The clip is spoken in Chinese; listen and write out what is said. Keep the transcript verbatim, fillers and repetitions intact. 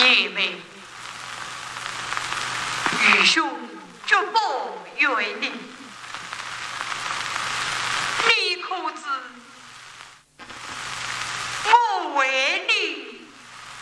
姐妹，愚兄绝不怨你。